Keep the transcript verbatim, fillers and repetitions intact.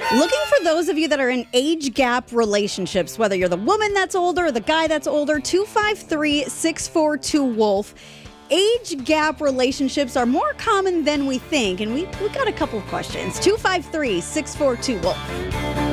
Looking for those of you that are in age gap relationships, whether you're the woman that's older or the guy that's older, two five three, six four two, WOLF. Age gap relationships are more common than we think, and we, we got a couple of questions. two five three, six four two, WOLF.